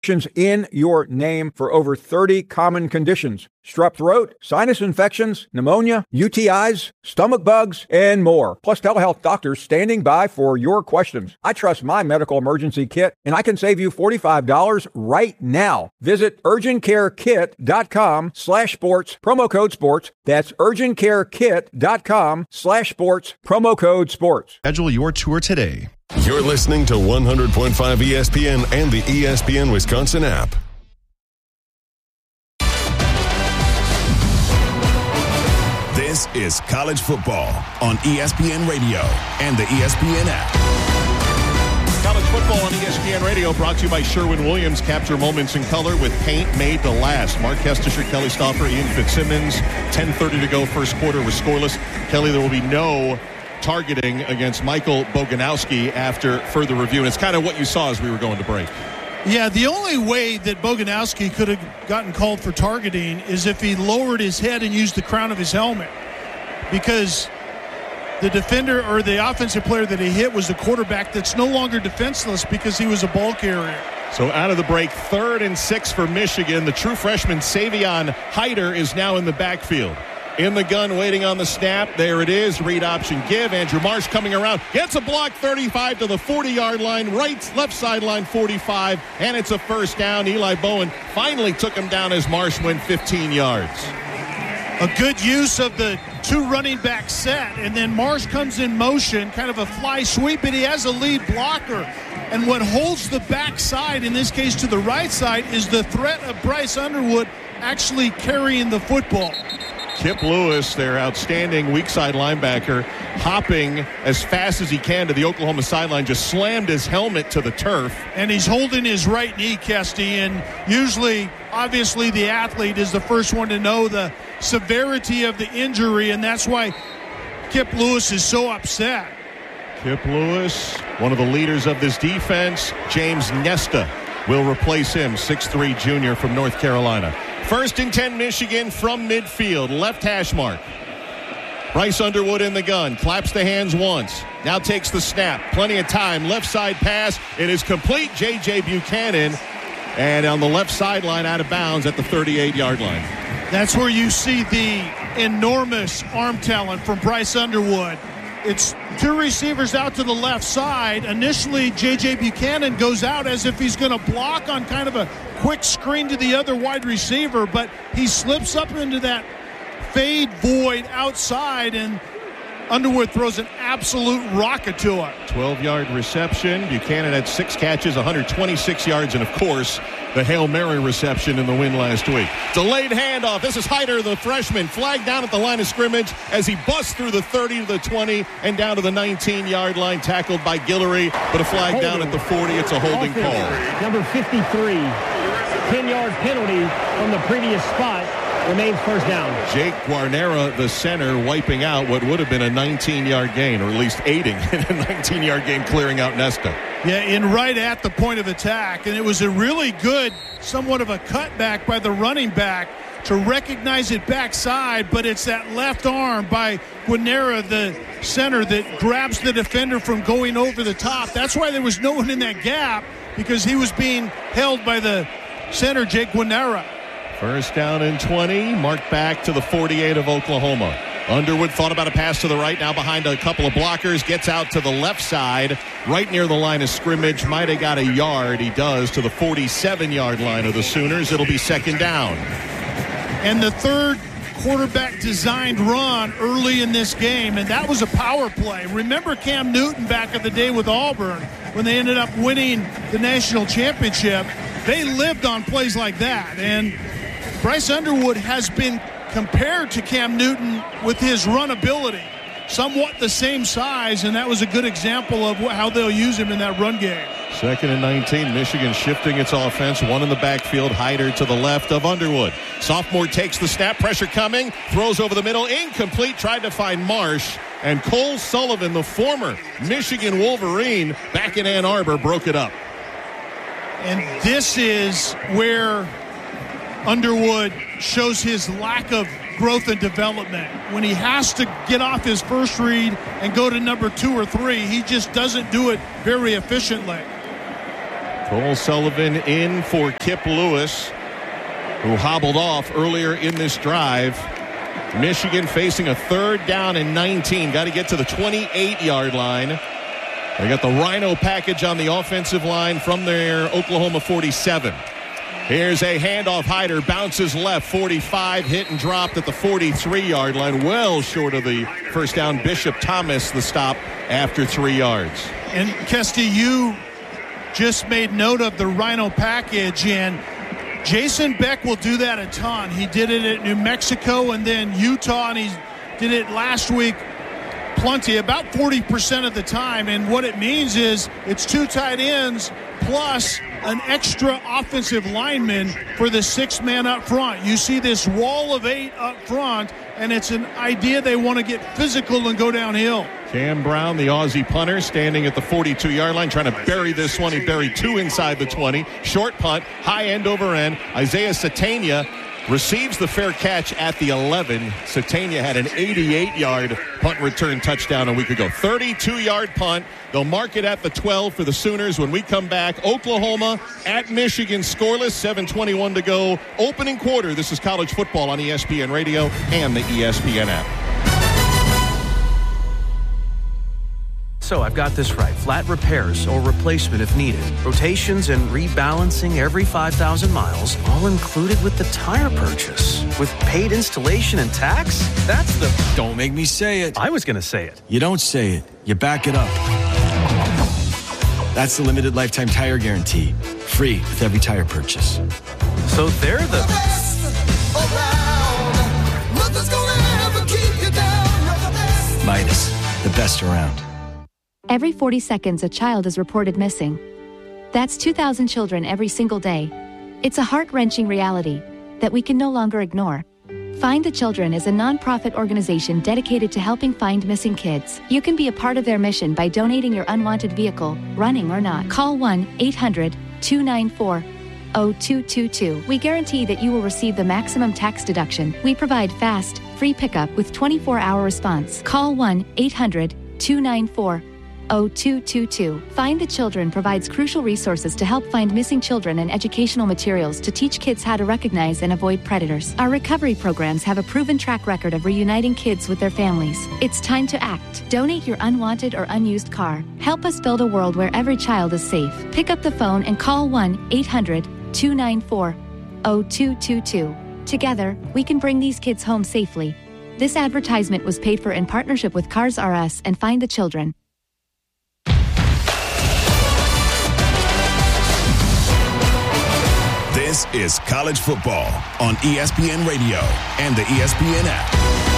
prescriptions in your name for over 30 common conditions. Strep throat, sinus infections, pneumonia, UTIs, stomach bugs, and more. Plus telehealth doctors standing by for your questions. I trust my medical emergency kit, and I can save you $45 right now. Visit urgentcarekit.com/sports, promo code sports. That's urgentcarekit.com/sports, promo code sports. Schedule your tour today. You're listening to 100.5 ESPN and the ESPN Wisconsin app. This is college football on ESPN Radio and the ESPN app. College football on ESPN Radio brought to you by Sherwin-Williams. Capture moments in color with paint made to last. Mark Kestisher, Kelly Stauffer, Ian Fitzsimmons. 10:30 to go. First quarter was scoreless. Kelly, there will be no targeting against Michael Boganowski after further review. And it's kind of what you saw as we were going to break. Yeah, the only way that Boganowski could have gotten called for targeting is if he lowered his head and used the crown of his helmet. Because the defender or the offensive player that he hit was the quarterback that's no longer defenseless because he was a ball carrier. So out of the break, 3rd and 6 for Michigan. The true freshman Savion Hyder is now in the backfield. In the gun, waiting on the snap. There it is. Read option give. Andrew Marsh coming around. Gets a block 35 to the 40-yard line. Left sideline 45. And it's a first down. Eli Bowen finally took him down as Marsh went 15 yards. A good use of the two running back set. And then Marsh comes in motion, kind of a fly sweep, and he has a lead blocker. And what holds the backside, in this case to the right side, is the threat of Bryce Underwood actually carrying the football. Kip Lewis, their outstanding weak side linebacker, hopping as fast as he can to the Oklahoma sideline, just slammed his helmet to the turf. And he's holding his right knee, Kesty, and usually, obviously, the athlete is the first one to know the severity of the injury, and that's why Kip Lewis is so upset. Kip Lewis, one of the leaders of this defense. James Nesta will replace him, 6'3" junior from North Carolina. 1st and 10 Michigan from midfield, left hash mark. Bryce Underwood in the gun, claps the hands once, now takes the snap, plenty of time, left side pass, it is complete. J.J. Buchanan, and on the left sideline out of bounds at the 38-yard line. That's where you see the enormous arm talent from Bryce Underwood. It's two receivers out to the left side. Initially, J.J. Buchanan goes out as if he's going to block on kind of a quick screen to the other wide receiver, but he slips up into that fade void outside, and Underwood throws an absolute rocket to it. 12-yard reception. Buchanan had 6 catches, 126 yards, and, of course, the Hail Mary reception in the win last week. Delayed handoff. This is Hyder, the freshman, flagged down at the line of scrimmage as he busts through the 30 to the 20 and down to the 19-yard line, tackled by Guillory, but a flag down at the 40. It's a holding call. Number 53, 10-yard penalty on the previous spot. Remains first down. Jake Guarnera, the center, wiping out what would have been a 19-yard gain, or at least aiding in a 19-yard gain, clearing out Nesta. Yeah, in right at the point of attack. And it was a really good, somewhat of a cutback by the running back to recognize it backside, but it's that left arm by Guarnera, the center, that grabs the defender from going over the top. That's why there was no one in that gap, because he was being held by the center, Jake Guarnera. First down and 20, marked back to the 48 of Oklahoma. Underwood thought about a pass to the right, now behind a couple of blockers, gets out to the left side, right near the line of scrimmage. Might have got a yard. He does, to the 47-yard line of the Sooners. It'll be second down. And the third quarterback-designed run early in this game, and that was a power play. Remember Cam Newton back in the day with Auburn when they ended up winning the national championship? They lived on plays like that, and Bryce Underwood has been compared to Cam Newton with his run ability, somewhat the same size, and that was a good example of how they'll use him in that run game. 2nd and 19, Michigan shifting its offense, one in the backfield, Hyder to the left of Underwood. Sophomore takes the snap, pressure coming, throws over the middle, incomplete, tried to find Marsh, and Cole Sullivan, the former Michigan Wolverine, back in Ann Arbor, broke it up. And this is where Underwood shows his lack of growth and development. When he has to get off his first read and go to number 2 or 3, he just doesn't do it very efficiently. Cole Sullivan in for Kip Lewis, who hobbled off earlier in this drive. Michigan facing a 3rd down and 19. Got to get to the 28-yard line. They got the Rhino package on the offensive line from their Oklahoma 47. Here's a handoff. Hyder bounces left, 45, hit and dropped at the 43-yard line, well short of the first down. Bishop Thomas the stop after 3 yards. And Kesty, you just made note of the Rhino package, and Jason Beck will do that a ton. He did it at New Mexico and then Utah, and he did it last week plenty, about 40% of the time. And what it means is it's 2 tight ends plus an extra offensive lineman for the 6th man up front. You see this wall of 8 up front, and it's an idea they want to get physical and go downhill. Cam Brown, the Aussie punter, standing at the 42-yard line, trying to bury this one. He buried 2 inside the 20. Short punt, high end over end. Isaiah Satania receives the fair catch at the 11. Satania had an 88-yard punt return touchdown a week ago. 32-yard punt. They'll mark it at the 12 for the Sooners. When we come back, Oklahoma at Michigan, scoreless, 7:21 to go. Opening quarter. This is college football on ESPN Radio and the ESPN app. So I've got this right. Flat repairs or replacement if needed. Rotations and rebalancing every 5,000 miles, all included with the tire purchase. With paid installation and tax? That's the... Don't make me say it. I was going to say it. You don't say it. You back it up. That's the limited lifetime tire guarantee. Free with every tire purchase. So they're the... Midas, the best around. Every 40 seconds, a child is reported missing. That's 2,000 children every single day. It's a heart-wrenching reality that we can no longer ignore. Find the Children is a non-profit organization dedicated to helping find missing kids. You can be a part of their mission by donating your unwanted vehicle, running or not. Call 1-800-294-0222. We guarantee that you will receive the maximum tax deduction. We provide fast, free pickup with 24-hour response. Call 1-800-294-0222. Find the Children provides crucial resources to help find missing children and educational materials to teach kids how to recognize and avoid predators. Our recovery programs have a proven track record of reuniting kids with their families. It's time to act. Donate your unwanted or unused car. Help us build a world where every child is safe. Pick up the phone and call 1-800-294-0222. Together, we can bring these kids home safely. This advertisement was paid for in partnership with Cars R Us and Find the Children. This is college football on ESPN Radio and the ESPN app.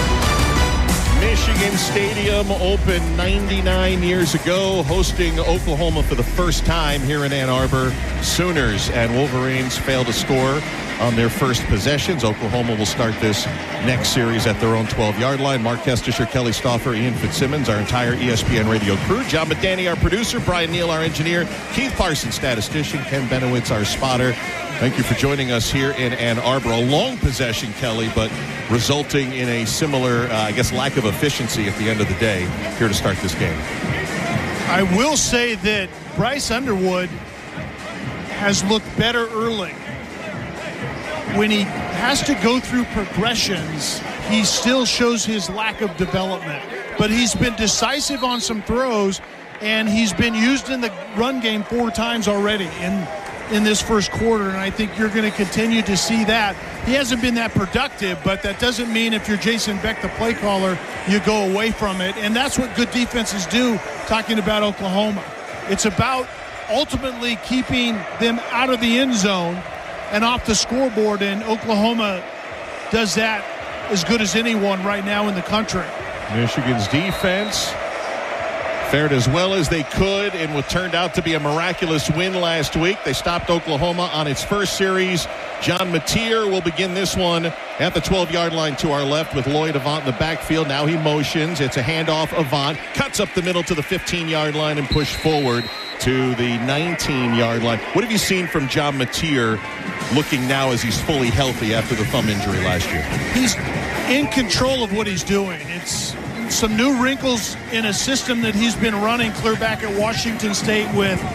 Michigan Stadium opened 99 years ago, hosting Oklahoma for the first time here in Ann Arbor. Sooners and Wolverines failed to score on their first possessions. Oklahoma will start this next series at their own 12-yard line. Mark Kestisher, Kelly Stauffer, Ian Fitzsimmons, our entire ESPN Radio crew. John Medani, our producer. Brian Neal, our engineer. Keith Parsons, statistician. Ken Benowitz, our spotter. Thank you for joining us here in Ann Arbor. A long possession, Kelly, but resulting in a similar, lack of efficiency at the end of the day here to start this game. I will say that Bryce Underwood has looked better early. When he has to go through progressions, he still shows his lack of development. But he's been decisive on some throws, and he's been used in the run game 4 times already in this first quarter, and I think you're going to continue to see that. He hasn't been that productive, but that doesn't mean if you're Jason Beck, the play caller, you go away from it. And that's what good defenses do, talking about Oklahoma. It's about ultimately keeping them out of the end zone and off the scoreboard, and Oklahoma does that as good as anyone right now in the country. Michigan's defense fared as well as they could in what turned out to be a miraculous win last week. They stopped Oklahoma on its first series. John Mateer will begin this one at the 12-yard line to our left with Lloyd Avant in the backfield. Now he motions. It's a handoff. Avant cuts up the middle to the 15-yard line and pushed forward to the 19-yard line. What have you seen from John Mateer looking now as he's fully healthy after the thumb injury last year? He's in control of what he's doing. It's some new wrinkles in a system that he's been running clear back at Washington State with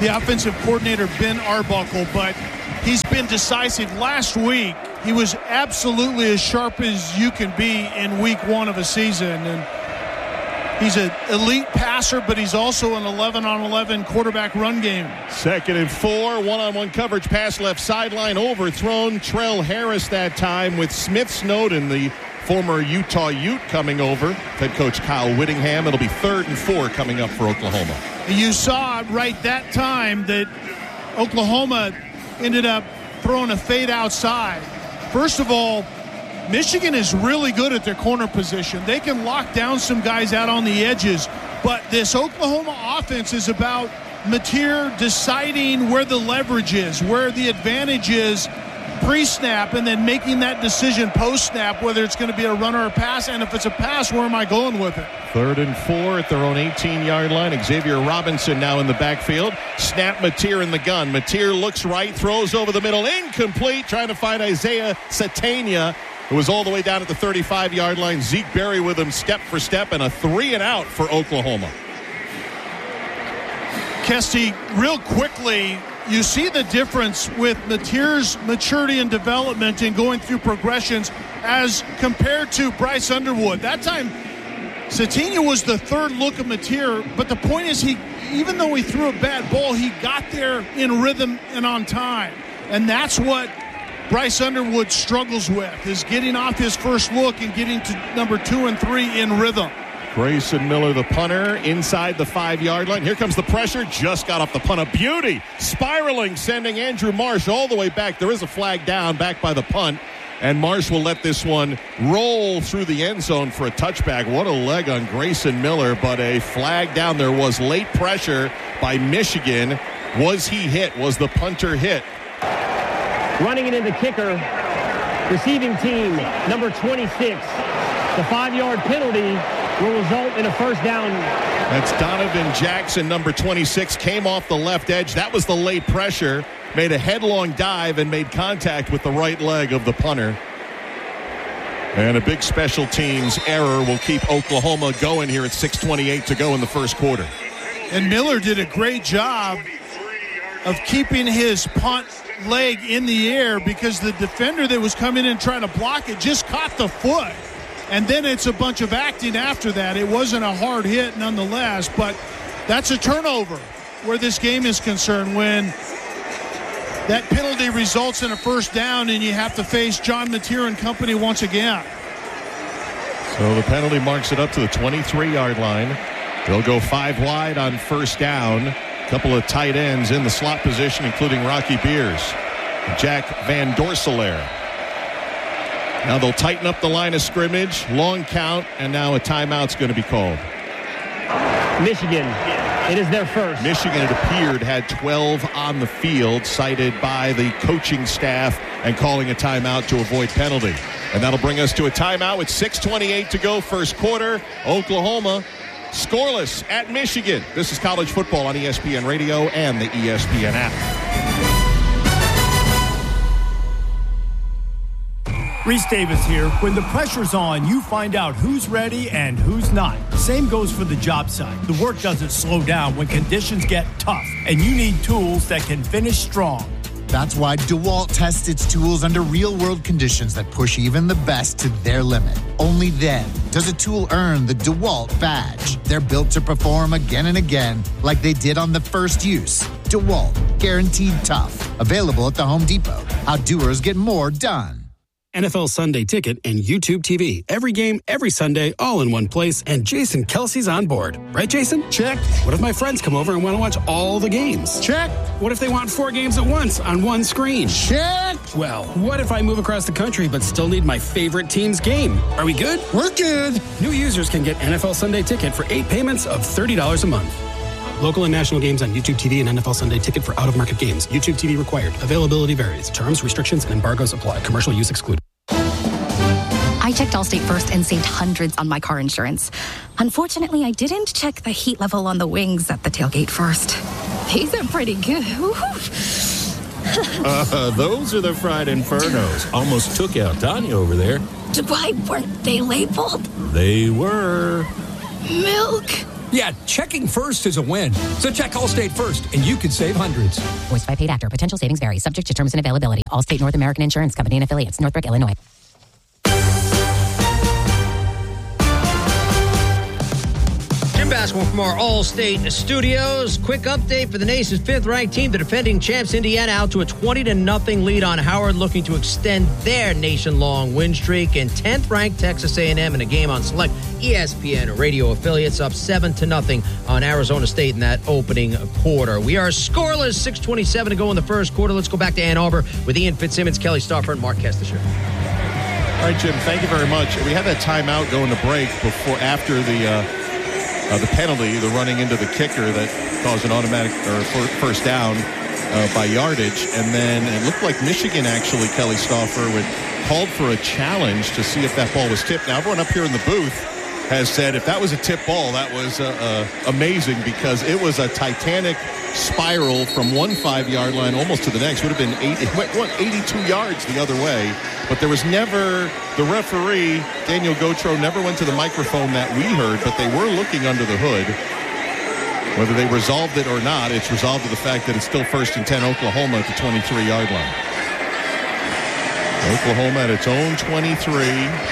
the offensive coordinator, Ben Arbuckle, but he's been decisive. Last week, he was absolutely as sharp as you can be in week one of a season. And he's an elite passer, but he's also an 11-on-11 quarterback run game. 2nd and 4, one-on-one coverage, pass left sideline, overthrown. Trell Harris that time with Smith Snowden, the former Utah Ute, coming over. Head coach Kyle Whittingham. It'll be 3rd and 4 coming up for Oklahoma. You saw right that time that Oklahoma ended up throwing a fade outside. First of all, Michigan is really good at their corner position. They can lock down some guys out on the edges, but this Oklahoma offense is about Mateer deciding where the leverage is, where the advantage is pre-snap, and then making that decision post-snap, whether it's going to be a run or a pass, and if it's a pass, where am I going with it? 3rd and 4 at their own 18-yard line. Xavier Robinson now in the backfield. Snap Mateer in the gun. Mateer looks right, throws over the middle, incomplete, trying to find Isaiah Satania, who was all the way down at the 35-yard line. Zeke Berry with him step for step, and a 3-and-out for Oklahoma. Kesty, real quickly, you see the difference with Mateer's maturity and development in going through progressions as compared to Bryce Underwood. That time, Satania was the third look of Mateer, but the point is, even though he threw a bad ball, he got there in rhythm and on time. And that's what Bryce Underwood struggles with, is getting off his first look and getting to number 2 and 3 in rhythm. Grayson Miller, the punter, inside the 5-yard line. Here comes the pressure. Just got off the punt. A beauty. Spiraling, sending Andrew Marsh all the way back. There is a flag down, back by the punt. And Marsh will let this one roll through the end zone for a touchback. What a leg on Grayson Miller, but a flag down. There was late pressure by Michigan. Was he hit? Was the punter hit? Running it in the kicker, receiving team, number 26. The 5-yard penalty will result in a first down. That's Donovan Jackson, number 26, came off the left edge. That was the late pressure. Made a headlong dive and made contact with the right leg of the punter. And a big special teams error will keep Oklahoma going here at 6:28 to go in the first quarter. And Miller did a great job of keeping his punt leg in the air, because the defender that was coming in trying to block it just caught the foot. And then it's a bunch of acting after that. It wasn't a hard hit nonetheless, but that's a turnover where this game is concerned, when that penalty results in a first down and you have to face John Mateer and company once again. So the penalty marks it up to the 23-yard line. They'll go 5 wide on first down. A couple of tight ends in the slot position, including Rocky Beers, Jack Van Dorselaer. Now they'll tighten up the line of scrimmage, long count, and now a timeout's going to be called. Michigan, it is their first. Michigan, it appeared, had 12 on the field, cited by the coaching staff, and calling a timeout to avoid penalty. And that'll bring us to a timeout with 6:28 to go, first quarter. Oklahoma scoreless at Michigan. This is college football on ESPN Radio and the ESPN app. Reese Davis here. When the pressure's on, you find out who's ready and who's not. Same goes for the job site. The work doesn't slow down when conditions get tough, and you need tools that can finish strong. That's why DeWalt tests its tools under real-world conditions that push even the best to their limit. Only then does a tool earn the DeWalt badge. They're built to perform again and again, like they did on the first use. DeWalt, guaranteed tough. Available at the Home Depot. How doers get more done. NFL Sunday Ticket and YouTube TV. Every game, every Sunday, all in one place, and Jason Kelsey's on board. Right, Jason? Check. What if my friends come over and want to watch all the games? Check. What if they want 4 games at once on one screen? Check. Well, what if I move across the country but still need my favorite team's game? Are we good? We're good. New users can get NFL Sunday Ticket for 8 payments of $30 a month. Local and national games on YouTube TV and NFL Sunday Ticket for out-of-market games. YouTube TV required. Availability varies. Terms, restrictions, and embargoes apply. Commercial use excluded. I checked Allstate first and saved hundreds on my car insurance. Unfortunately, I didn't check the heat level on the wings at the tailgate first. These are pretty good. Those are the fried infernos. Almost took out Tanya over there. Why weren't they labeled? They were. Milk. Yeah, checking first is a win. So check Allstate first, and you could save hundreds. Voiced by paid actor. Potential savings vary. Subject to terms and availability. Allstate North American Insurance Company and affiliates. Northbrook, Illinois. Jim Basketball from our All-State studios. Quick update for the nation's 5th-ranked team, the defending champs Indiana, out to a 20-0 lead on Howard, looking to extend their nation-long win streak. And 10th-ranked Texas A&M in a game on select ESPN radio affiliates, up 7-0 on Arizona State in that opening quarter. We are scoreless, 6:27 to go in the first quarter. Let's go back to Ann Arbor with Ian Fitzsimmons, Kelly Stauffer, and Mark Kestisher. All right, Jim, thank you very much. We had that timeout going to break after the penalty, the running into the kicker that caused an automatic or first down by yardage. And then it looked like Michigan actually, Kelly Stauffer, called for a challenge to see if that ball was tipped. Now, everyone up here in the booth has said if that was a tip ball, that was amazing, because it was a titanic spiral from one 5-yard line almost to the next. Would have been 82 yards the other way. But there was never, the referee, Daniel Gautreaux, never went to the microphone that we heard, but they were looking under the hood. Whether they resolved it or not, it's resolved to the fact that it's still 1st and 10 Oklahoma at the 23-yard line. Oklahoma at its own 23.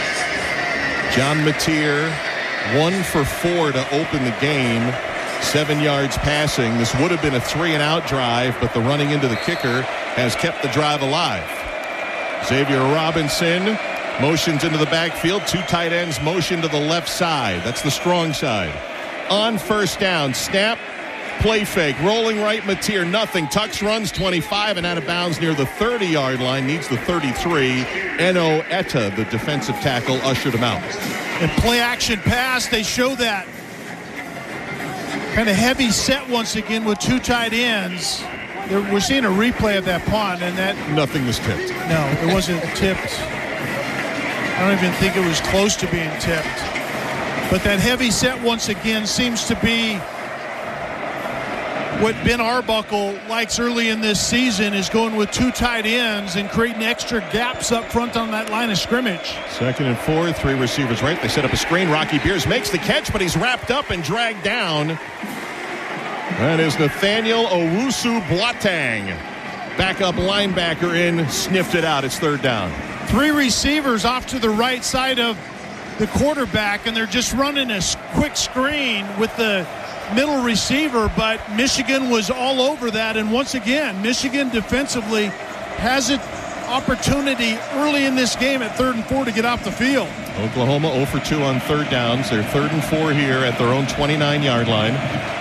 John Mateer, 1 for 4 to open the game. 7 yards passing. This would have been a 3-and-out drive, but the running into the kicker has kept the drive alive. Xavier Robinson motions into the backfield. 2 tight ends motion to the left side. That's the strong side. On first down, snap, play fake, rolling right, Mateer, nothing. Tucks runs 25 and out of bounds near the 30-yard line. Needs the 33. Eno Etta, the defensive tackle, ushered him out. And play action pass, they show that kind of heavy set once again with 2 tight ends. We're seeing a replay of that punt, and that nothing was tipped. No, it wasn't tipped. I don't even think it was close to being tipped. But that heavy set once again seems to be what Ben Arbuckle likes early in this season, is going with 2 tight ends and creating extra gaps up front on that line of scrimmage. 2nd and 4, 3 receivers right. They set up a screen. Rocky Beers makes the catch, but he's wrapped up and dragged down. That is Nathaniel Owusu-Boateng. Backup linebacker in, sniffed it out. It's 3rd down. 3 receivers off to the right side of the quarterback, and they're just running a quick screen with the middle receiver, but Michigan was all over that. And once again, Michigan defensively has an opportunity early in this game at 3rd and 4 to get off the field. Oklahoma 0 for 2 on 3rd downs. They're 3rd and 4 here at their own 29-yard line.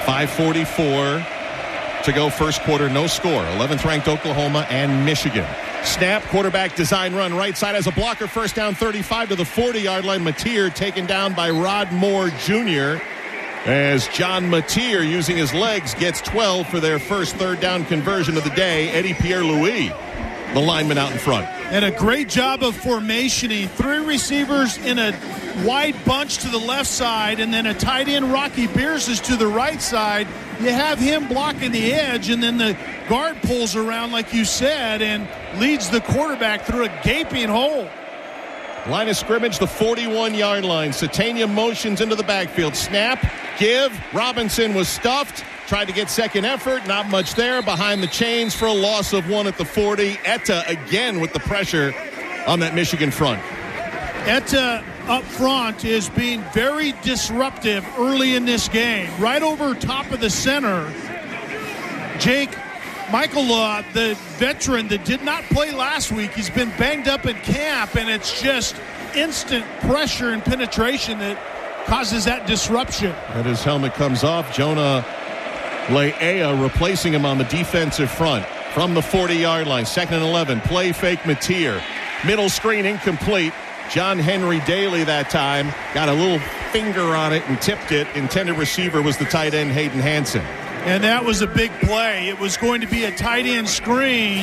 5:44 to go first quarter, no score. 11th ranked Oklahoma and Michigan. Snap, quarterback design run right side as a blocker, first down 35 to the 40-yard line. Mateer taken down by Rod Moore Jr. as John Mateer, using his legs, gets 12 for their first 3rd down conversion of the day. Eddie Pierre-Louis, the lineman out in front. And a great job of formationing. 3 receivers in a wide bunch to the left side, and then a tight end, Rocky Beers, is to the right side. You have him blocking the edge, and then the guard pulls around, like you said, and leads the quarterback through a gaping hole. Line of scrimmage, the 41-yard line. Satania motions into the backfield. Snap, give. Robinson was stuffed. Tried to get second effort. Not much there. Behind the chains for a loss of 1 at the 40. Etta again with the pressure on that Michigan front. Etta up front is being very disruptive early in this game. Right over top of the center, Jake Michael, the veteran that did not play last week, he's been banged up in camp, and it's just instant pressure and penetration that causes that disruption. And his helmet comes off. Jonah Le'ea replacing him on the defensive front from the 40-yard line. 2nd and 11. Play fake Mateer. Middle screen incomplete. John Henry Daly that time got a little finger on it and tipped it. Intended receiver was the tight end Hayden Hansen. And that was a big play. It was going to be a tight end screen.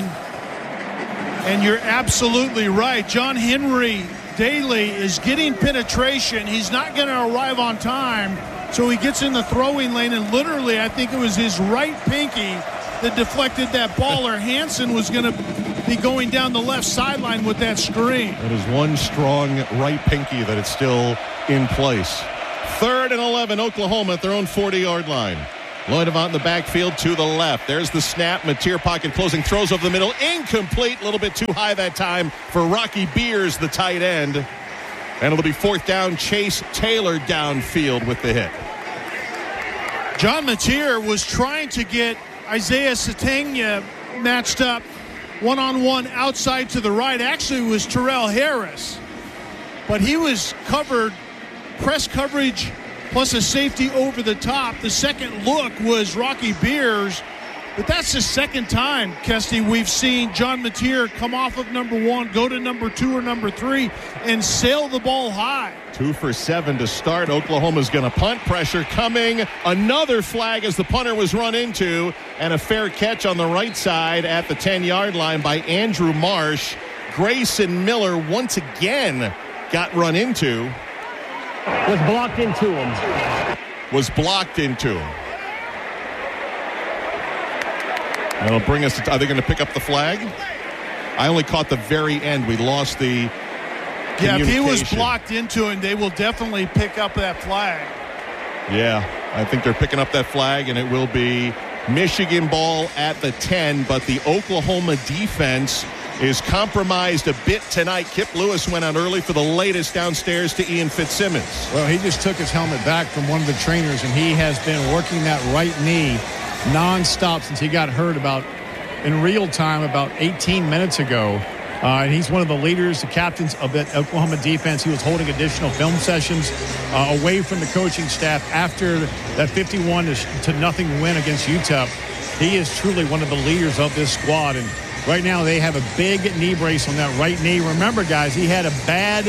And you're absolutely right. John Henry Daly is getting penetration. He's not going to arrive on time. So he gets in the throwing lane, and literally, I think it was his right pinky that deflected that ball, or Hansen was going to be going down the left sideline with that screen. That is one strong right pinky that it's still in place. 3rd and 11, Oklahoma at their own 40-yard line. Lloyd Avant in the backfield to the left. There's the snap. Mateer pocket closing, throws over the middle. Incomplete, a little bit too high that time for Rocky Beers, the tight end. And it'll be 4th down. Chase Taylor downfield with the hit. John Mateer was trying to get Isaiah Sategna matched up one-on-one outside to the right. Actually, it was Terrell Harris. But he was covered, press coverage plus a safety over the top. The second look was Rocky Beers. But that's the second time, Kesty, we've seen John Mateer come off of number 1, go to number 2 or number 3, and sail the ball high. 2 for 7 to start. Oklahoma's going to punt. Pressure coming. Another flag as the punter was run into, and a fair catch on the right side at the 10-yard line by Andrew Marsh. Grayson Miller once again got run into. Was blocked into him. That'll bring us to, are they going to pick up the flag? I only caught the very end. We lost the Yeah, if he was blocked into him, they will definitely pick up that flag. Yeah, I think they're picking up that flag, and it will be Michigan ball at the 10, but the Oklahoma defense is compromised a bit tonight. Kip Lewis went out early for the latest downstairs to Ian Fitzsimmons. Well, he just took his helmet back from one of the trainers, and he has been working that right knee nonstop since he got hurt in real time about 18 minutes ago. And he's one of the leaders, the captains of that Oklahoma defense. He was holding additional film sessions away from the coaching staff after that 51-0 win against UTEP. He is truly one of the leaders of this squad. And right now they have a big knee brace on that right knee. Remember, guys, he had a bad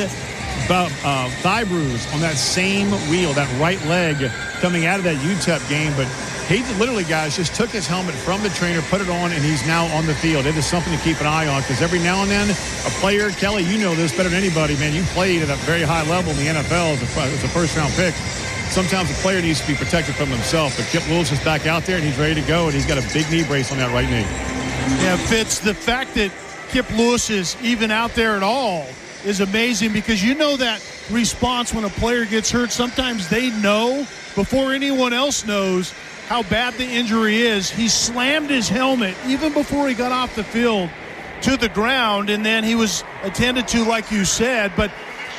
thigh bruise on that same wheel, that right leg coming out of that UTEP game. But he literally, guys, just took his helmet from the trainer, put it on, and he's now on the field. It is something to keep an eye on because every now and then a player, Kelly, you know this better than anybody, man. You played at a very high level in the NFL as a first-round pick. Sometimes a player needs to be protected from himself, but Kip Lewis is back out there, and he's ready to go, and he's got a big knee brace on that right knee. Yeah, Fitz, the fact that Kip Lewis is even out there at all is amazing because you know that response when a player gets hurt. Sometimes they know before anyone else knows how bad the injury is. He slammed his helmet even before he got off the field to the ground, and then he was attended to, like you said. But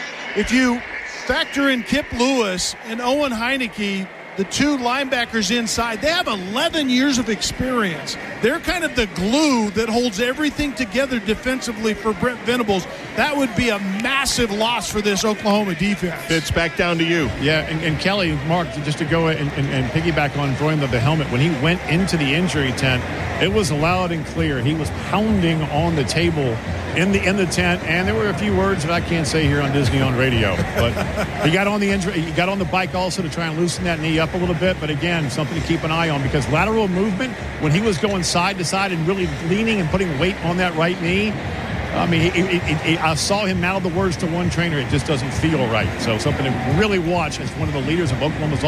if you factor in Kip Lewis and Owen Heineke, the two linebackers inside, they have 11 years of experience. They're kind of the glue that holds everything together defensively for Brent Venables. That would be a massive loss for this Oklahoma defense. It's back down to you. Yeah, and Kelly, Mark, just to go and piggyback on throwing the helmet, when he went into the injury tent, it was loud and clear. He was pounding on the table in the tent, and there were a few words that I can't say here on Disney on radio. But he got on the bike also to try and loosen that knee up a little bit. But again, something to keep an eye on because lateral movement, when he was going side to side and really leaning and putting weight on that right knee, I mean, I saw him mouth the words to one trainer. It just doesn't feel right. So something to really watch as one of the leaders of Oklahoma's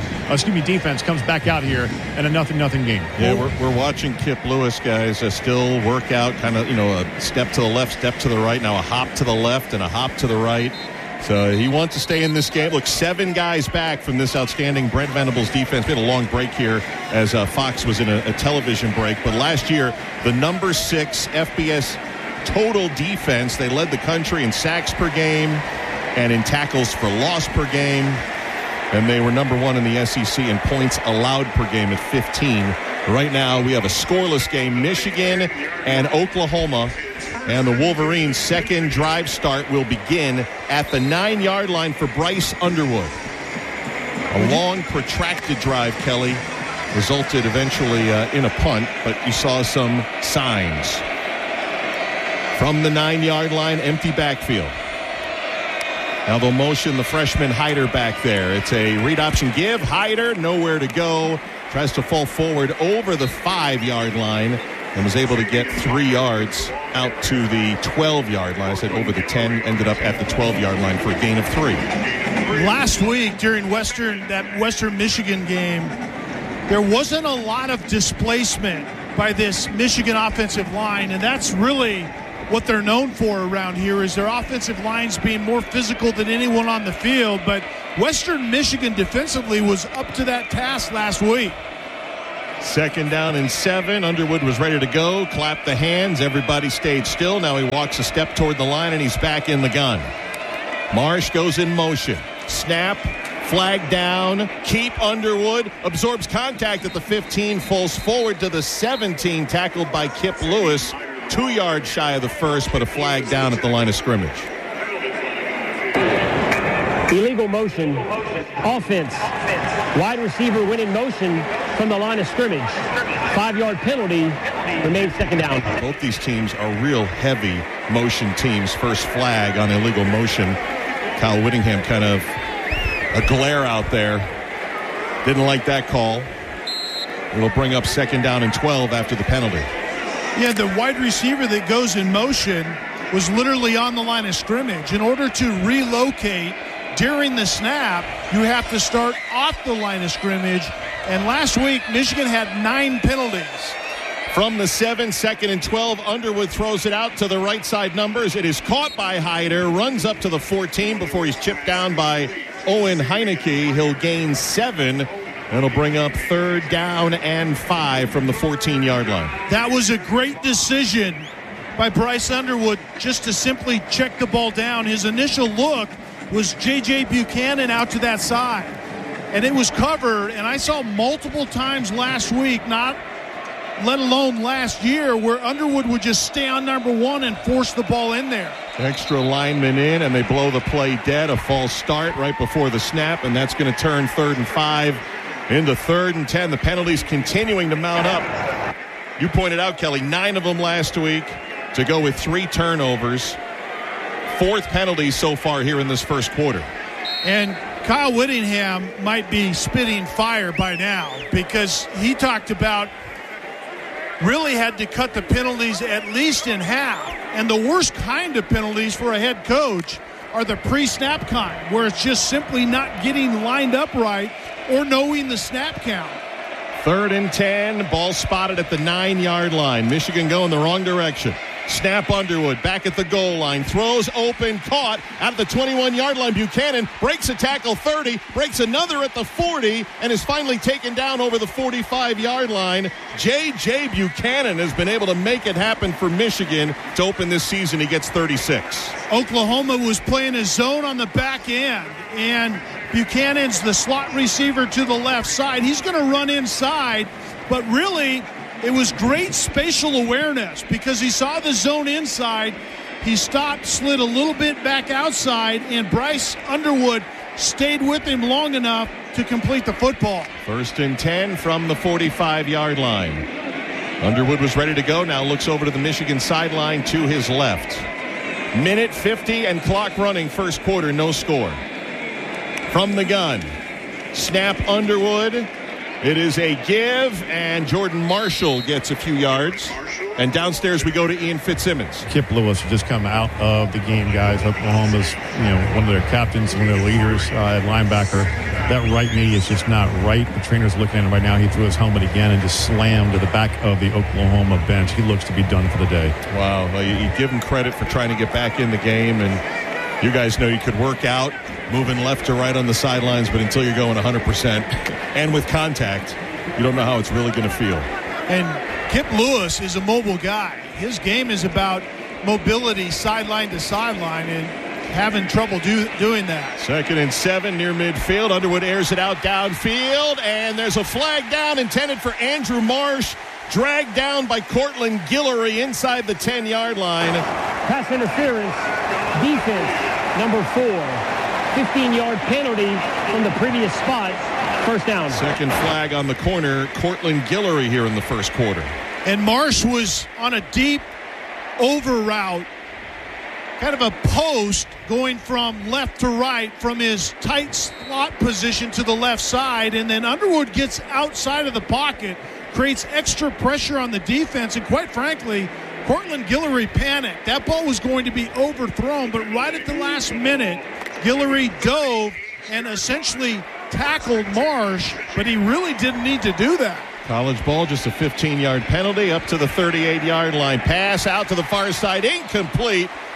defense comes back out here in a 0-0 game. Yeah, we're watching Kip Lewis, guys, still work out kind of, a step to the left, step to the right. Now a hop to the left and a hop to the right. So he wants to stay in this game. Look, 7 guys back from this outstanding Brent Venables defense. We had a long break here as Fox was in a television break. But last year, the number 6 FBS total defense, they led the country in sacks per game and in tackles for loss per game. And they were number 1 in the SEC in points allowed per game at 15. Right now, we have a scoreless game. Michigan and Oklahoma. And the Wolverines' second drive start will begin at the 9-yard line for Bryce Underwood. A long, protracted drive, Kelly, resulted eventually in a punt, but you saw some signs. From the 9-yard line, empty backfield. Now they'll motion the freshman Hyder back there. It's a read option give. Hyder, nowhere to go. Tries to fall forward over the 5-yard line and was able to get 3 yards out to the 12-yard line. I said over the 10, ended up at the 12-yard line for a gain of 3. Last week during that Western Michigan game, there wasn't a lot of displacement by this Michigan offensive line, and that's really what they're known for around here is their offensive lines being more physical than anyone on the field. But Western Michigan defensively was up to that task last week. 2nd down and 7. Underwood was ready to go. Clapped the hands. Everybody stayed still. Now he walks a step toward the line, and he's back in the gun. Marsh goes in motion. Snap. Flag down. Keep Underwood. Absorbs contact at the 15. Falls forward to the 17. Tackled by Kip Lewis. 2 yards shy of the first, but a flag down at the line of scrimmage. Illegal motion. Offense. Wide receiver went in motion from the line of scrimmage. 5-yard penalty. Remains 2nd down. Both these teams are real heavy motion teams. First flag on illegal motion. Kyle Whittingham kind of a glare out there. Didn't like that call. It'll bring up 2nd down and 12 after the penalty. Yeah, the wide receiver that goes in motion was literally on the line of scrimmage. In order to relocate during the snap, you have to start off the line of scrimmage. And last week, Michigan had 9 penalties. From the 7, 2nd and 12, Underwood throws it out to the right side numbers. It is caught by Hyder, runs up to the 14 before he's chipped down by Owen Heineke. He'll gain 7. It'll bring up 3rd down and 5 from the 14-yard line. That was a great decision by Bryce Underwood just to simply check the ball down. His initial look was J.J. Buchanan out to that side. And it was covered, and I saw multiple times last week, not let alone last year, where Underwood would just stay on number 1 and force the ball in there. Extra lineman in, and they blow the play dead. A false start right before the snap, and that's going to turn 3rd and 5 into 3rd and 10. The penalties continuing to mount up. You pointed out, Kelly, 9 of them last week to go with 3 turnovers. 4th penalty so far here in this first quarter. And Kyle Whittingham might be spitting fire by now, because he talked about really had to cut the penalties at least in half. And the worst kind of penalties for a head coach are the pre-snap kind, where it's just simply not getting lined up right or knowing the snap count. 3rd and 10, ball spotted at the 9-yard line. Michigan going the wrong direction. Snap Underwood back at the goal line. Throws open, caught out of the 21-yard line. Buchanan breaks a tackle 30, breaks another at the 40, and is finally taken down over the 45-yard line. J.J. Buchanan has been able to make it happen for Michigan to open this season. He gets 36. Oklahoma was playing a zone on the back end, and Buchanan's the slot receiver to the left side. He's going to run inside, but really it was great spatial awareness because he saw the zone inside. He stopped, slid a little bit back outside, and Bryce Underwood stayed with him long enough to complete the football. 1st and 10 from the 45-yard line. Underwood was ready to go. Now looks over to the Michigan sideline to his left. 1:50 and clock running, first quarter, no score. From the gun, snap Underwood. It is a give, and Jordan Marshall gets a few yards. And downstairs we go to Ian Fitzsimmons. Kip Lewis has just come out of the game, guys. Oklahoma's, one of their captains, one of their leaders, linebacker. That right knee is just not right. The trainer's looking at him right now. He threw his helmet again and just slammed to the back of the Oklahoma bench. He looks to be done for the day. Wow. Well, you give him credit for trying to get back in the game, and you guys know you could work out moving left to right on the sidelines, but until you're going 100% and with contact, you don't know how it's really going to feel. And Kip Lewis is a mobile guy. His game is about mobility sideline to sideline and having trouble doing that. 2nd and 7 near midfield. Underwood airs it out downfield, and there's a flag down intended for Andrew Marsh, dragged down by Cortland Guillory inside the 10-yard line. Pass interference, defense, number 4. 15-yard penalty from the previous spot. First down. Second flag on the corner. Cortland Guillory here in the first quarter. And Marsh was on a deep over route, kind of a post going from left to right from his tight slot position to the left side. And then Underwood gets outside of the pocket, creates extra pressure on the defense. And quite frankly, Cortland Guillory panicked. That ball was going to be overthrown, but right at the last minute, Guillory dove and essentially tackled Marsh, but he really didn't need to do that. College ball, just a 15-yard penalty up to the 38-yard line. Pass out to the far side, incomplete.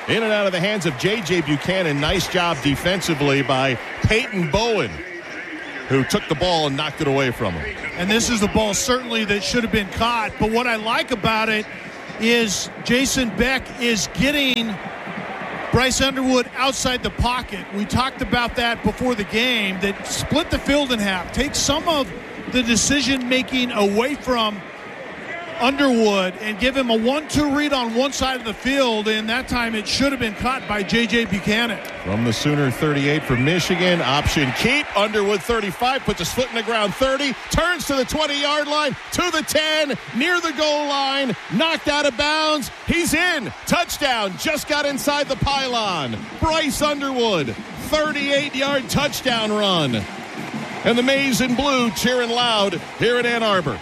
In and out of the hands of J.J. Buchanan. Nice job defensively by Peyton Bowen, who took the ball and knocked it away from him. And this is the ball certainly that should have been caught. But what I like about it is Jason Beck is getting Bryce Underwood outside the pocket. We talked about that before the game, that split the field in half. Take some of the decision-making away from Underwood and give him a 1-2 read on one side of the field, and that time it should have been caught by J.J. Buchanan. From the Sooner 38 for Michigan, option keep. Underwood 35, puts his foot in the ground 30, turns to the 20-yard line, to the 10, near the goal line, knocked out of bounds. He's in. Touchdown. Just got inside the pylon. Bryce Underwood, 38-yard touchdown run. And the Maize and Blue cheering loud here in Ann Arbor.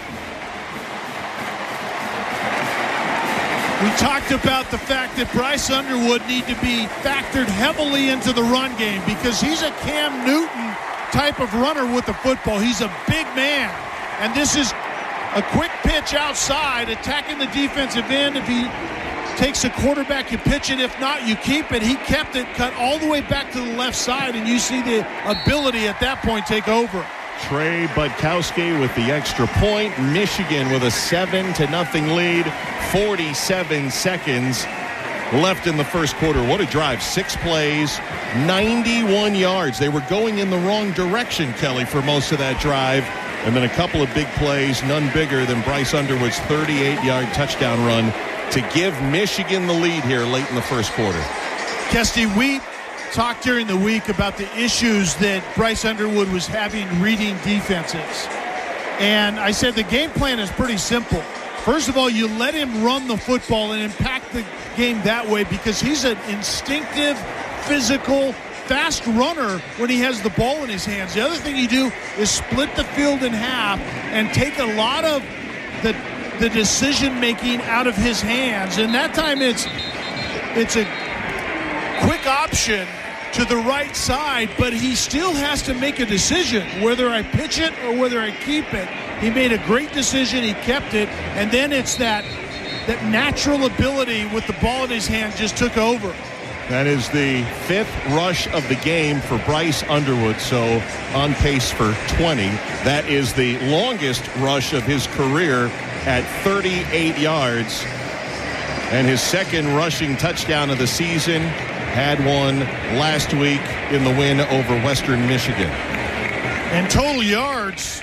We talked about the fact that Bryce Underwood need to be factored heavily into the run game because he's a Cam Newton type of runner with the football. He's a big man. And this is a quick pitch outside, attacking the defensive end. If he takes a quarterback, you pitch it. If not, you keep it. He kept it, cut all the way back to the left side, and you see the ability at that point take over. Trey Budkowski with the extra point. Michigan with a 7-0 lead. 47 seconds left in the first quarter. What a drive. 6 plays, 91 yards. They were going in the wrong direction, Kelly, for most of that drive. And then a couple of big plays, none bigger than Bryce Underwood's 38-yard touchdown run to give Michigan the lead here late in the first quarter. Kesty, we talked during the week about the issues that Bryce Underwood was having reading defenses. And I said the game plan is pretty simple. First of all, you let him run the football and impact the game that way because he's an instinctive, physical, fast runner when he has the ball in his hands. The other thing you do is split the field in half and take a lot of the decision-making out of his hands. And that time it's a quick option to the right side, but he still has to make a decision whether I pitch it or whether I keep it. He made a great decision. He kept it. And then it's that natural ability with the ball in his hand just took over. That is the 5th rush of the game for Bryce Underwood, so on pace for 20. That is the longest rush of his career at 38 yards. And his second rushing touchdown of the season. Had one last week in the win over Western Michigan. And total yards,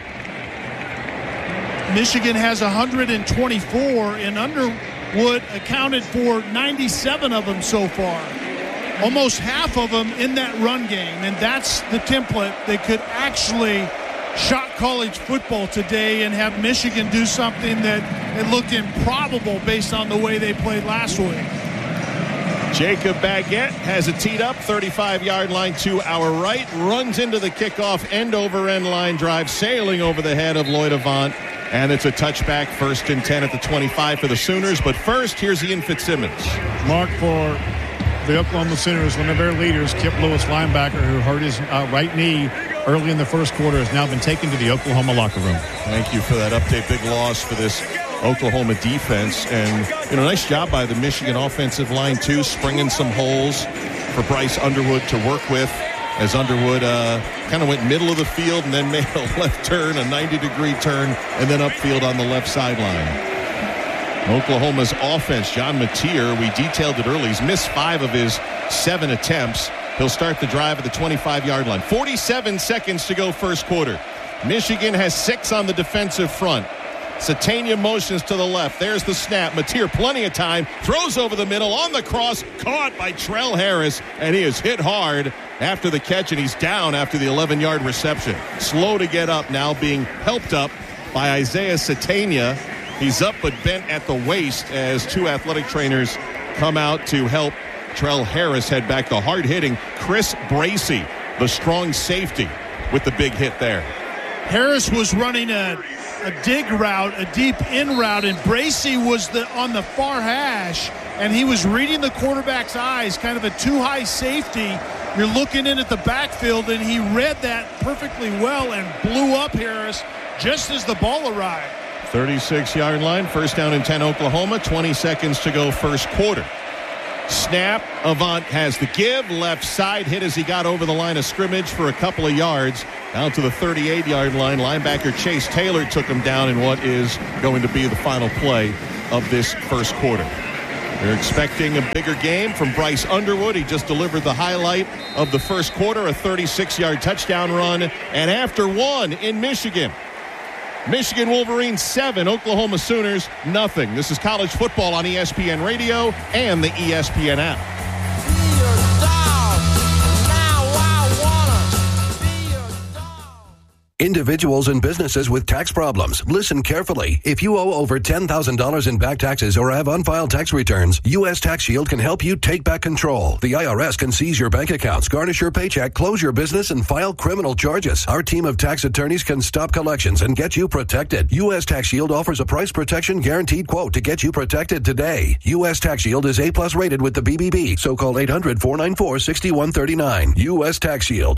Michigan has 124, and Underwood accounted for 97 of them so far. Almost half of them in that run game, and that's the template that could actually shock college football today and have Michigan do something that it looked improbable based on the way they played last week. Jacob Baguette has it teed up, 35-yard line to our right, runs into the kickoff end-over-end line drive, sailing over the head of Lloyd Avant, and it's a touchback, 1st and 10 at the 25 for the Sooners. But first, here's Ian Fitzsimmons. Mark, for the Oklahoma Sooners, one of their leaders, Kip Lewis, linebacker, who hurt his right knee early in the first quarter, has now been taken to the Oklahoma locker room. Thank you for that update. Big loss for this Oklahoma defense, and nice job by the Michigan offensive line too, springing some holes for Bryce Underwood to work with, as Underwood kind of went middle of the field and then made a left turn, a 90-degree turn, and then upfield on the left sideline. Oklahoma's offense, John Mateer, we detailed it early. He's missed 5 of his 7 attempts. He'll start the drive at the 25-yard line. 47 seconds to go first quarter. Michigan has 6 on the defensive front. Satania motions to the left. There's the snap. Mateer, plenty of time, throws over the middle on the cross, caught by Trell Harris, and he is hit hard after the catch, and he's down after the 11-yard reception. Slow to get up, now being helped up by Isaiah Satania. He's up but bent at the waist as 2 athletic trainers come out to help Trell Harris head back. The hard-hitting Chris Bracey, the strong safety, with the big hit there. Harris was running a dig route, a deep in route, and Bracey was on the far hash, and he was reading the quarterback's eyes, kind of a too-high safety. You're looking in at the backfield, and he read that perfectly well and blew up Harris just as the ball arrived. 36-yard line, 1st down and 10 Oklahoma, 20 seconds to go first quarter. Snap. Avant has the give. Left side hit as he got over the line of scrimmage for a couple of yards. Down to the 38-yard line. Linebacker Chase Taylor took him down in what is going to be the final play of this first quarter. They're expecting a bigger game from Bryce Underwood. He just delivered the highlight of the first quarter, a 36-yard touchdown run. And after one in Michigan, Michigan Wolverines 7, Oklahoma Sooners nothing. This is college football on ESPN Radio and the ESPN app. Individuals and businesses with tax problems, listen carefully. If you owe over $10,000 in back taxes or have unfiled tax returns, U.S. Tax Shield can help you take back control. The IRS can seize your bank accounts, garnish your paycheck, close your business, and file criminal charges. Our team of tax attorneys can stop collections and get you protected. U.S. Tax Shield offers a price protection guaranteed quote to get you protected today. U.S. Tax Shield is A+ rated with the BBB, so call 800-494-6139. U.S. Tax Shield,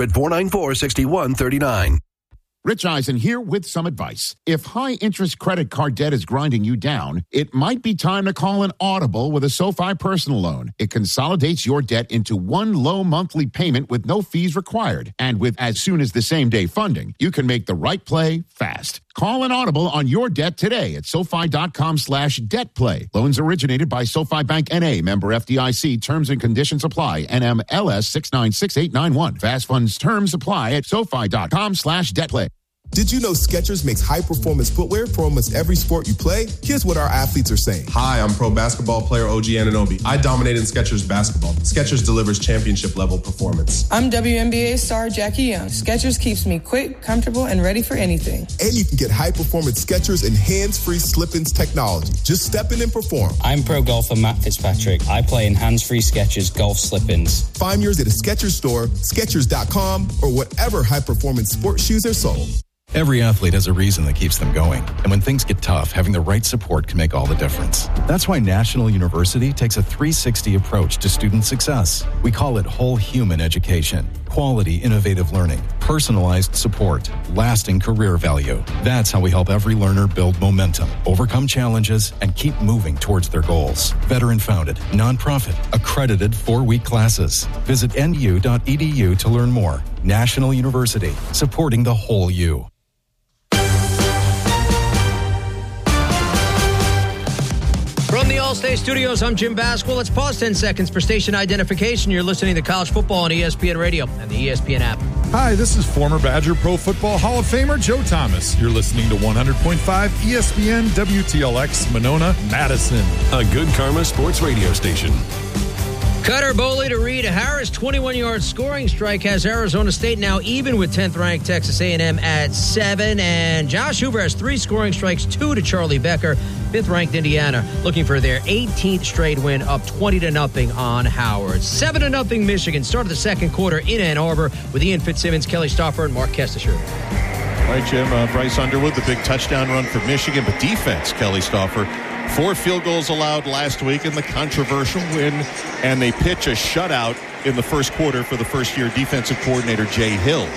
800-494-6139. Rich Eisen here with some advice. If high-interest credit card debt is grinding you down, it might be time to call an Audible with a SoFi personal loan. It consolidates your debt into one low monthly payment with no fees required. And with as soon as the same-day funding, you can make the right play fast. Call an Audible on your debt today at SoFi.com/debtplay. Loans originated by SoFi Bank N.A., member FDIC. Terms and conditions apply. NMLS 696891. Fast funds terms apply at SoFi.com/debtplay. Did you know Skechers makes high-performance footwear for almost every sport you play? Here's what our athletes are saying. Hi, I'm pro basketball player OG Anunoby. I dominate in Skechers basketball. Skechers delivers championship-level performance. I'm WNBA star Jackie Young. Skechers keeps me quick, comfortable, and ready for anything. And you can get high-performance Skechers and hands-free slip-ins technology. Just step in and perform. I'm pro golfer Matt Fitzpatrick. I play in hands-free Skechers golf slip-ins. Find yours at a Skechers store, Skechers.com, or whatever high-performance sports shoes are sold. Every athlete has a reason that keeps them going. And when things get tough, having the right support can make all the difference. That's why National University takes a 360 approach to student success. We call it whole human education. Quality, innovative learning, personalized support, lasting career value. That's how we help every learner build momentum, overcome challenges, and keep moving towards their goals. Veteran-founded, nonprofit, accredited 4-week classes. Visit nu.edu to learn more. National University, supporting the whole you. From the All-State Studios, I'm Jim Basquill. Let's pause 10 seconds for station identification. You're listening to College Football on ESPN Radio and the ESPN app. Hi, this is former Badger Pro Football Hall of Famer Joe Thomas. You're listening to 100.5 ESPN WTLX Monona, Madison. A good karma sports radio station. Cutter Boley to Reed Harris, 21-yard scoring strike has Arizona State now even with 10th-ranked Texas A&M at 7. And Josh Hoover has 3 scoring strikes, 2 to Charlie Becker, 5th-ranked Indiana, looking for their 18th straight win, up 20-0 on Howard. 7-0 Michigan. Started the second quarter in Ann Arbor with Ian Fitzsimmons, Kelly Stauffer, and Mark Kestisher. All right, Jim, Bryce Underwood, the big touchdown run for Michigan, but defense, Kelly Stauffer. 4 field goals allowed last week in the controversial win, and they pitch a shutout in the first quarter for the first-year defensive coordinator, Jay Hill.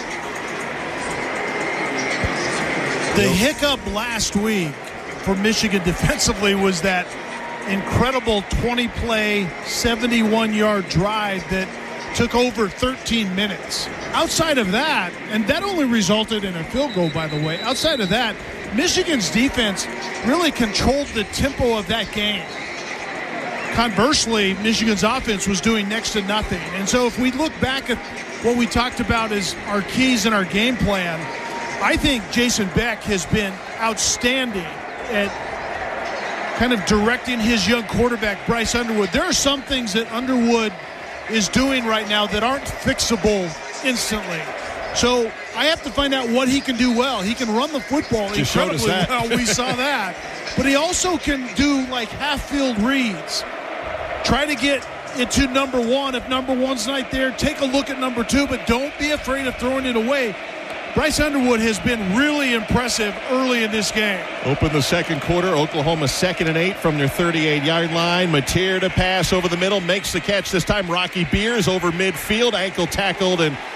The hiccup last week for Michigan defensively was that incredible 20-play, 71-yard drive that took over 13 minutes. Outside of that, and that only resulted in a field goal, by the way, outside of that, Michigan's defense really controlled the tempo of that game. Conversely, Michigan's offense was doing next to nothing. And so if we look back at what we talked about as our keys in our game plan, I think Jason Beck has been outstanding at kind of directing his young quarterback, Bryce Underwood. There are some things that Underwood is doing right now that aren't fixable instantly. So I have to find out what he can do well. He can run the football incredibly well. We saw that. But he also can do like half-field reads. Try to get it to number 1. If number 1's not there, take a look at number 2, but don't be afraid of throwing it away. Bryce Underwood has been really impressive early in this game. Open the second quarter. Oklahoma 2nd and 8 from their 38-yard line. Mateer to pass over the middle. Makes the catch this time. Rocky Beers over midfield. Ankle tackled and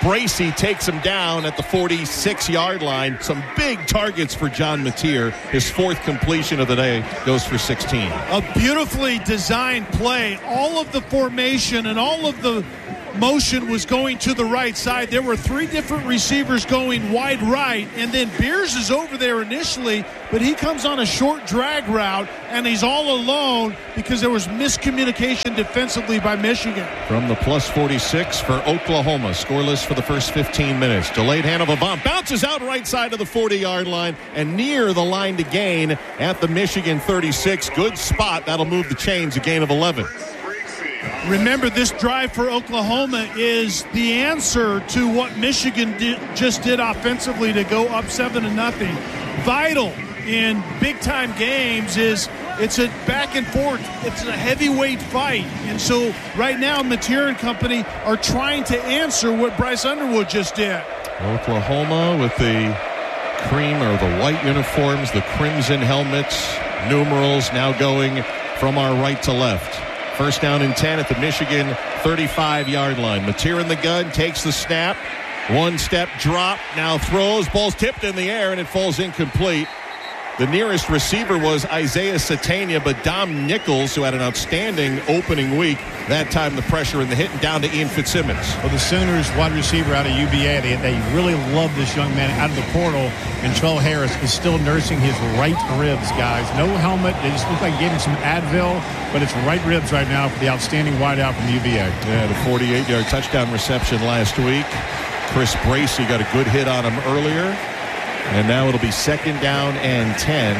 Bracey takes him down at the 46-yard line. Some big targets for John Mateer. His fourth completion of the day goes for 16. A beautifully designed play. All of the formation and all of the motion was going to the right side. There were three different receivers going wide right, and then Beers is over there initially, but he comes on a short drag route, and he's all alone because there was miscommunication defensively by Michigan. From the plus 46 for Oklahoma, scoreless for the first 15 minutes. Delayed hand of a bomb, bounces out right side of the 40-yard line and near the line to gain at the Michigan 36. Good spot. That'll move the chains, a gain of 11. Remember, this drive for Oklahoma is the answer to what Michigan just did offensively to go up 7-0. Vital in big-time games is it's a back and forth. It's a heavyweight fight. And so right now, Mateer and company are trying to answer what Bryce Underwood just did. Oklahoma with the cream or the white uniforms, the crimson helmets, numerals now going from our right to left. First down and 10 at the Michigan 35-yard line. Mateer in the gun, takes the snap. One step drop, now throws. Ball's tipped in the air, and it falls incomplete. The nearest receiver was Isaiah Satania, but Dom Nichols, who had an outstanding opening week, that time the pressure and the hit, and down to Ian Fitzsimmons. Well, the Sooners wide receiver out of UVA, they really love this young man out of the portal, and Trell Harris is still nursing his right ribs, guys. No helmet. They just look like gave him some Advil, but it's right ribs right now for the outstanding wideout from UVA. Yeah, the 48-yard touchdown reception last week. Chris Bracey got a good hit on him earlier. And now it'll be second down and 10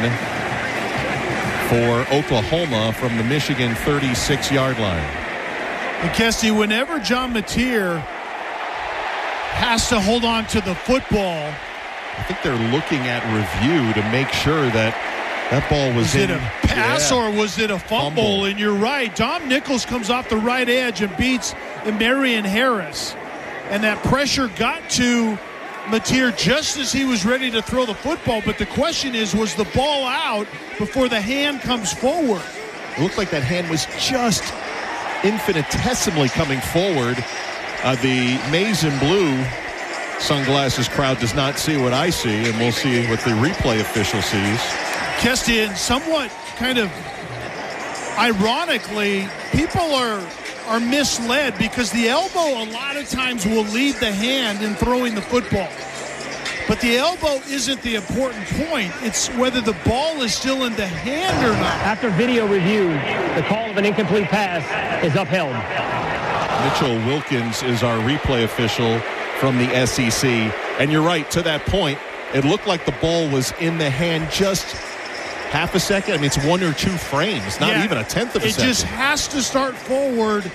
for Oklahoma from the Michigan 36-yard line. And Kesty, whenever John Mateer has to hold on to the football, I think they're looking at review to make sure that ball was in. Was it a pass or was it a fumble? And you're right. Dom Nichols comes off the right edge and beats Marion Harris. And that pressure got to Mateer just as he was ready to throw the football, but the question is, was the ball out before the hand comes forward? It looked like that hand was just infinitesimally coming forward. The maize and blue sunglasses crowd does not see what I see, and we'll see what the replay official sees. Kesty, and somewhat kind of ironically, people are misled because the elbow a lot of times will lead the hand in throwing the football. But the elbow isn't the important point. It's whether the ball is still in the hand or not. After video review, the call of an incomplete pass is upheld. Mitchell Wilkins is our replay official from the SEC. And you're right, to that point, it looked like the ball was in the hand just half a second. I mean, it's one or two frames, not even a tenth of a second. It just has to start forward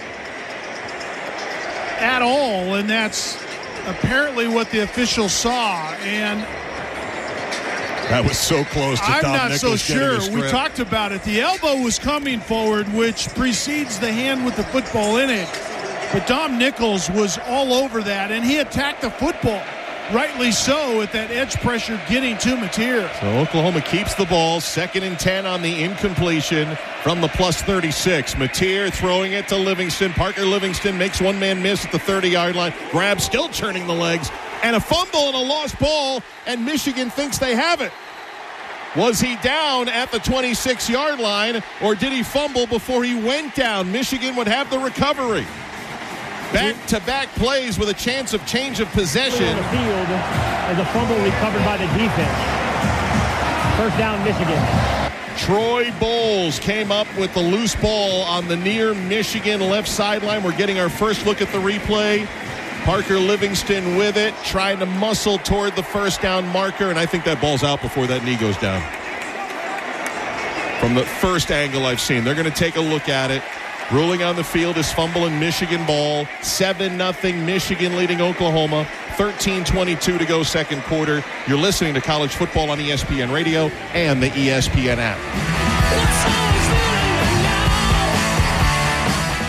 at all, and that's apparently what the official saw. And that was so close to Dom I'm not so Nichols sure. getting We talked about it. The elbow was coming forward, which precedes the hand with the football in it. But Dom Nichols was all over that, and he attacked the football. Rightly so, with that edge pressure getting to Mateer. So Oklahoma keeps the ball, second and 10 on the incompletion from the plus 36. Mateer throwing it to Livingston. Parker Livingston makes one man miss at the 30-yard line. Grab still churning the legs. And a fumble and a lost ball, and Michigan thinks they have it. Was he down at the 26-yard line, or did he fumble before he went down? Michigan would have the recovery. Back-to-back plays with a chance of change of possession. On the field as a fumble recovered by the defense. First down, Michigan. Troy Bowles came up with the loose ball on the near Michigan left sideline. We're getting our first look at the replay. Parker Livingston with it, trying to muscle toward the first down marker, and I think that ball's out before that knee goes down. From the first angle I've seen, they're going to take a look at it. Ruling on the field is fumble and Michigan ball. 7-0 Michigan leading Oklahoma. 13:22 to go second quarter. You're listening to College Football on ESPN Radio and the ESPN app.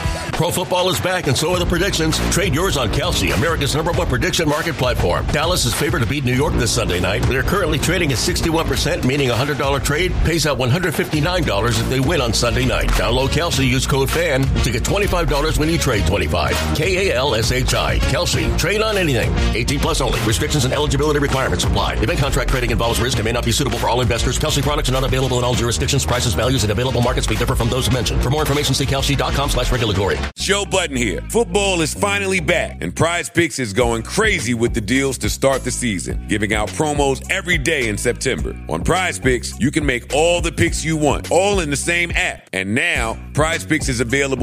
Pro football is back, and so are the predictions. Trade yours on Kalshi, America's #1 prediction market platform. Dallas is favored to beat New York this Sunday night. They're currently trading at 61%, meaning a $100 trade pays out $159 if they win on Sunday night. Download Kalshi, use code FAN to get $25 when you trade 25. KALSHI. Kalshi. Trade on anything. 18 plus only. Restrictions and eligibility requirements apply. Event contract trading involves risk and may not be suitable for all investors. Kalshi products are not available in all jurisdictions. Prices, values, and available markets may differ from those mentioned. For more information, see kalshi.com/regulatory. Joe Budden here. Football is finally back, and Prize Picks is going crazy with the deals to start the season, giving out promos every day in September. On Prize Picks, you can make all the picks you want, all in the same app. And now, Prize Picks is available